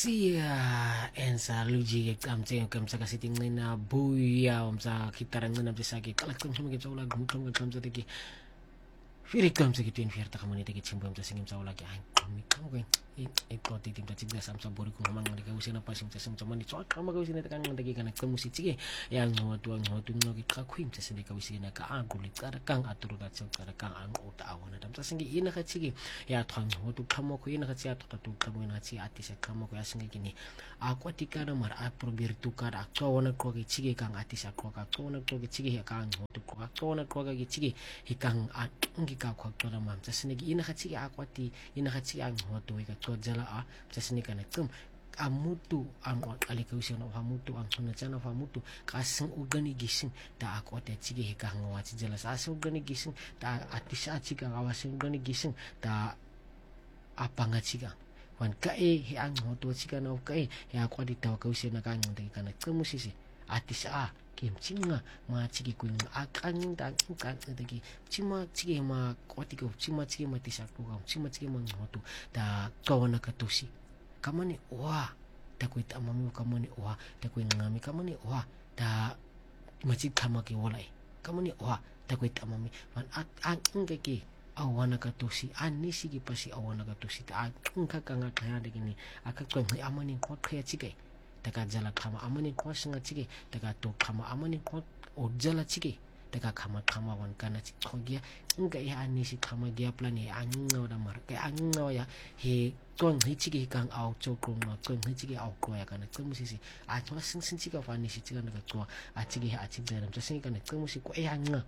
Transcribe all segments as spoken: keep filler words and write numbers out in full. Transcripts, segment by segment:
Siya ensa luji kamce kamsa kasiting na buya umsa kitaran na bisagi kalakam sama kita ulag mutung kamsa teki Firi kamsa kitin fierta kamani teki cimbam sa singim sa ulag ay kami kamu kan ito titim ta cigda samsa bori ko hamang ngadi kausin apa sim sa sim mani so kama kausin ta kan ngadi kana kamu si cige yang no tuang no tung no ka kuim sa sindi kausin ka agulit kada kang aturu da cel kada kang ang uta awana dam sa singi ina ka cige ya twang no tu kamo ko ina ka cia to tu kamo ina cia ati sa kamo ko ya singi kini aku atika na mar a probir tu kada ko wana ko ki cige kang ati sa ko ka ko wana ko ki cige ya kang no tu ko ko wana ko ki cige hikang at ngi ka ko to na mam sa singi ina ka cige aku ati ina ka cige ang no tu ka to jala a sa singi kana tum amutu ang alikausi na hamutu ang sunachana hamutu kasang ugani gising ta ako ate chige hika ngawati jala sa asang ugani gising ta atisa chiga awasing ugani gising ta apanga chiga wan kae he ang hoto chiga na kae ya ako di taw kausi na kang de kana kamusisi atisa a kim chinga ma chige kuin akang da kan de chima chige ma kwati ko chima chige ma tisa ko chima chige ma hoto ta kawana katusi kamani wa takui tamamu kamani wa takui ngami kamani wa da masjid kamaki walai kamani wa takui tamami man an ngeki awana katusi anisi ki pasi awana katusi ta ngka kanga kaya degini akakwa amani ko kaya chike taka jala kama amani ko singa chike taka to kama amani ko ojala chike taka kama kama wan kana chikogia nga ya anisi kama dia plan ya anga da mar ka anga ya he tong hi chigi kang au chokong no tong hi chigi au ko ya kana tong musisi a chwa sing sing chiga fa nisi chiga na ko a chigi ha chigi da msa sing kana tong musi ko ya anga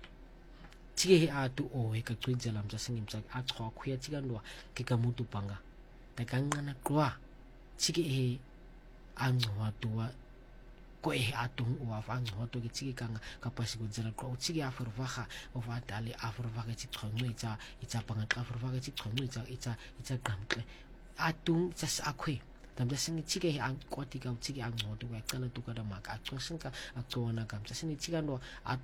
chigi a tu o he ka twin jala msa sing msa a chwa khu ya chiga ndo ke ka mutu panga ta kanga na kwa chigi he anga tuwa ko e atung wa fang hoto ki chigi kanga kapasi ko jala ko chigi afurvaha of atali afurvaha chi thongu icha icha pangat afurvaha chi thongu icha icha icha gamtle atung jas akhui tamja singi chigi ang kwati ka chigi ang hoto ka kana tu kada mak atong singka atona kam sa singi chiga no at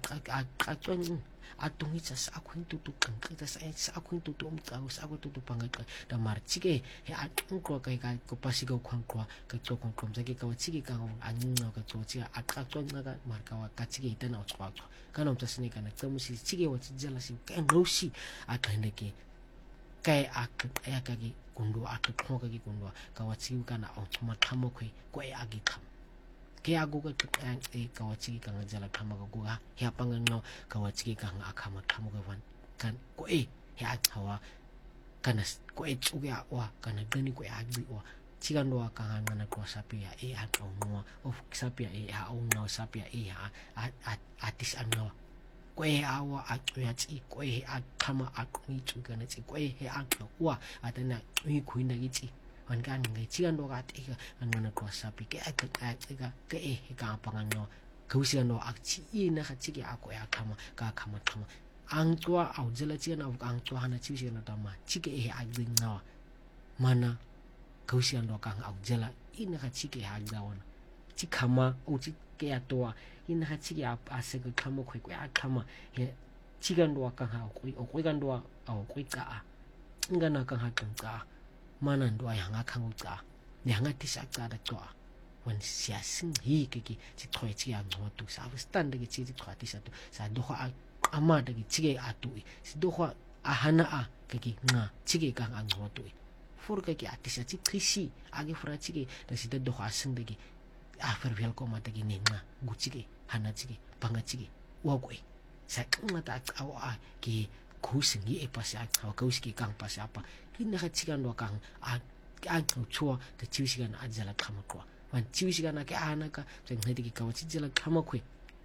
atong atung icha sa akhui tu tu kang ka sa sa akhui tu tu um ka sa akhui tu tu pangat da mar chigi he atung ko kai ka ko pasi ko khang ko ka to khang kom sagi ka chigi ka ang no ka to chi atong na ka mar ka ka chigi ita na chwa kana um sa singi kana kamusi chigi wa chijala si ka ngosi atende ki kai ak ya ka gi kundu ak ko ka gi kundu ka wa chigi kana o thuma thamo khoi ko e agi tham ke agu ka ang e ka wa chigi ka jala thama ka gu ha ya pangang no ka wa chigi ka akama thamo ka wan kan ko e ya thawa kana ko e chuga wa kana gani ko e agi wa chiga ndo ka ngana ko sapia e a no of sapia e a o no sapia e a atis anno ko e awa a ya chi ko e a thama a ni chuga na chi ko e a wa atana ni kuinda gi chi wan kan ngai chiga ndo ka ti ka ngana ko sapi ke a ka ka ke e ka pangang no kausi no ak chi ina ka chi a ko ya thama ka khama thama ang tua au jela chi na ang tua hana chi si na tama chi ke e a ding na mana kausi ndo ka au jela ina ka chi ke ha gawana chi khama o chi ke ya toa ina ka chi ya ase ka khama khoi ko ya khama he chi ga ndo ka ha ko o ko ga ndo au ko ka ngana ka ha kan ka mana ndo ya nga khang ka ya nga ti sa ka da toa wan sia sing hi ke ki chi thoi chi ya ngo tu sa stand de chi chi thwa ti sa tu sa do ha ama de chi ge a tu si do ha a hana a ke ki nga chi ge ka ang ngo tu for ke ki atisa chi khisi age fra chi ge da si de do ha sing de ki a fer vel ko ma de ki ne nga gu chi ge hana chi ge panga chi ge wa ko sa nga ta a a ki khu sing ye e pa sa ka ko si ki kang pa sa pa ina ka chi ga ndo kang a a chua de chi si ga na ajala khama ko wan chi si ga na ke ana ka jeng hedi ki ka wa chi jala khama ko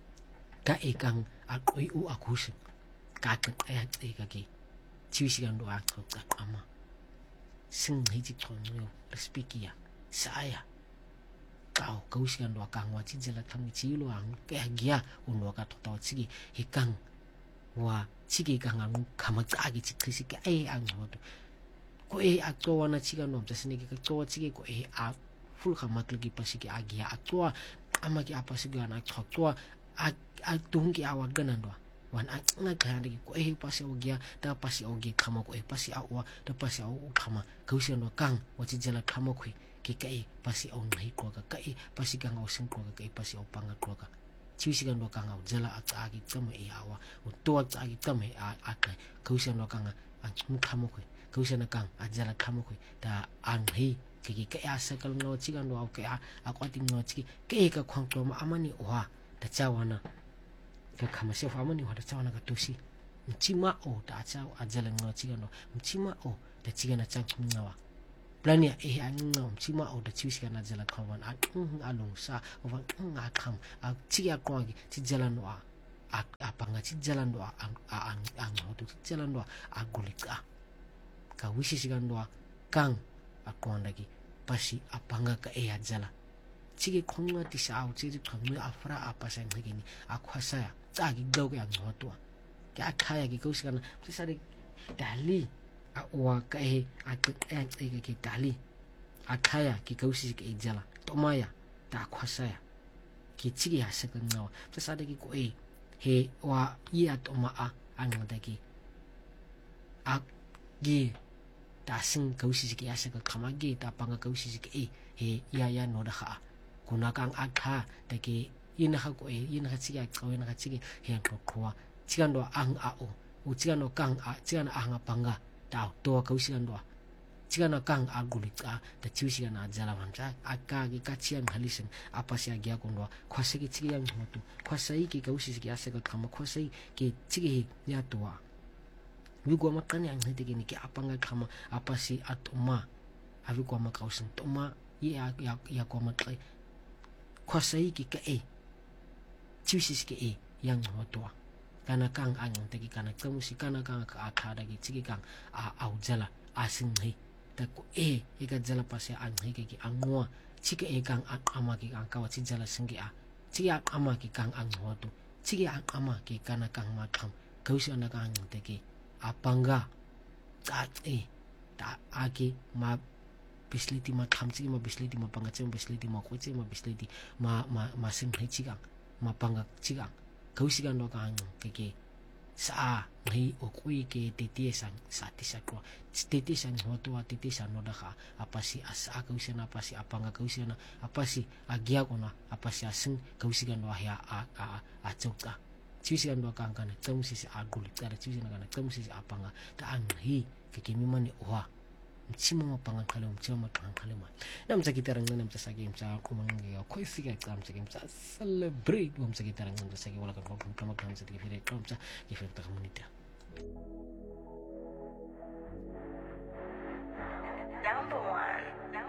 ka e kang a koi u a khu sing ka ka e e ka ki chi si ga ndo a ka ka ama sing hi chi thon yo respiki ya saya kau kau si ga ndo kang wa chi jala kham chi lo ang ke gya un wa ka to to chi hi kang wa chi ki kang ang khama ka gi chi khisi ke ai ang ho ko e a to wana chi ga no ta sini ke to chi ko e a full khama ki pasi ki agi a to ama ki apa si ga na to to a a tung ki awa ga nan do wan a nga ka ndi ko e pasi o gya ta pasi o gi khama ko e pasi a wa ta pasi o khama ko si no kang wa chi jala khama ko ke kai pasi au ngai ko ka kai pasi ka ngau sing ko ka kai pasi au panga ko ka chiwisi kan ka ngau jala a tsagi tsame e awa o to a tsagi tsame a a kai kausi no ka nga a khamo ko kausi na kang a jala khamo ko ta an hi ke ke kai asa kal no chiga no au ke a a kwati no chi ke ka khwang to ma amani oha ta chawana ka khama se fa amani ho ta chawana ka tusi mchima o ta cha a jala no chiga no mchima o ta chiga na chang ngawa plania e a ngam mchima o ta chiwisi kana jala khawan a alung sa o va nga kham a chiga ko gi chi jala no a a panga chi jala no a a a ngo to chi jala no a gulika ka wisi sigan no kang a konda gi pasi a panga ka e a jala chige khonga ti sa au chi khonga a fra a pasa ngi ni a khwasa ya ta gi do ga ngo to ka khaya gi ko sikana chi sa de dali a wa ka e a ka e ke dali a khaya ki ko si ke jala to maya ta khwasa ya ki chige ya sa ka ngo chi sa de ki ko e he wa ya to ma a ang da ki a gi ta sing ko si ke ya sa ka khama gi ta panga ko si ke e he ya ya no da kha kuna kang akha ta ke ina ha ko e ina ha chiga ko ina ha chigi he ko ko chiga no ang a o u chiga no kang a chiga na anga panga ta to ko si ndo chiga na kang a gulika ta chiwisi na jala mancha aka gi ka chiang halisin apa sia gya ko ndo khwase ki chiga yang hotu khwasai ki ko si ki asa ka khama khwasai ki chigi ya to wa wi go ma kan yang hete ki ni ki apanga khama apa si atuma avi go ma kausin toma ya ya ya go ma kai khwasai ki ka e chiwisi ki e yang hotu kana kang ang te ki kana kamusi kana kang ka akhada ki chigi kang a au jala asin hi ta ko e e ka jala pase ang hi ki angwa chigi e kang ama ki ang ka chi jala singi a chi a ama ki kang ang hotu chigi a ama ki kana kang ma kham kausi na kang te ki apanga ta e ta aki ma bisliti ma kham chi ma bisliti ma panga chi ma bisliti ma ko chi ma bisliti ma ma ma sing hi chi kang ma panga chi kang kausi kan no kang ke ke sa ngai o kui ke titi sang sa ti sa ko titi sang ho to titi sang no da kha apa si asa kausi na apa si apa nga kausi na apa si agia ko na apa si asing kausi kan no ya a a a choka chisi kan no kang kan tsam si a gul ta chisi na kan tsam si apa nga ta ang hi ke ke mi mani wa mchima ma pangan khale mchima ma pangan khale ma nam sa kitarang nam sa game sa ko mang ya ko siga kam sa game sa celebrate wam sa kitarang nam sa wala kan ko kam kam sa ti fere kam sa ki fere ta komunita